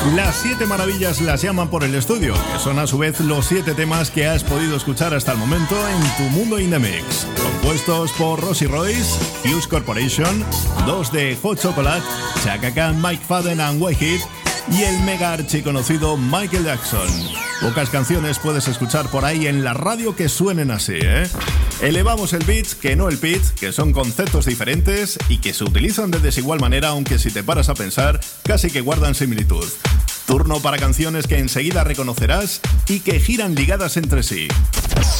Las 7 maravillas las llaman por el estudio, que son a su vez los 7 temas que has podido escuchar hasta el momento en tu mundo in the mix. Compuestos por Rosy Royce, Fuse Corporation, 2 de Hot Chocolate, Chaka Khan, Mike Fadden and Whitehead y el mega archiconocido Michael Jackson. Pocas canciones puedes escuchar por ahí en la radio que suenen así, ¿eh? Elevamos el beat, que no el pitch, que son conceptos diferentes y que se utilizan de desigual manera, aunque si te paras a pensar, casi que guardan similitud. Turno para canciones que enseguida reconocerás y que giran ligadas entre sí.